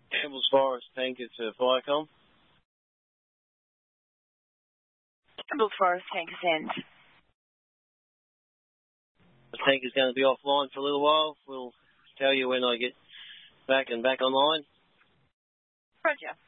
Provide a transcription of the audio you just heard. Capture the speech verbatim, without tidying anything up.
Campbell's Forest tanker to Viacom. Campbell's Forest tanker sent. The tanker's going to be offline for a little while. We'll tell you when I get back and back online. Roger.